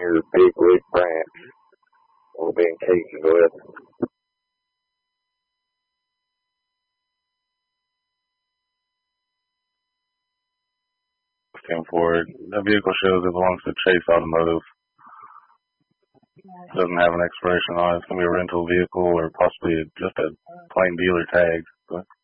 Here's a big wood branch. Will be in cases with. Came forward. The vehicle shows it belongs to Chase Automotive. Doesn't have an expiration on it. It's going to be a rental vehicle or possibly just a plain dealer tag. But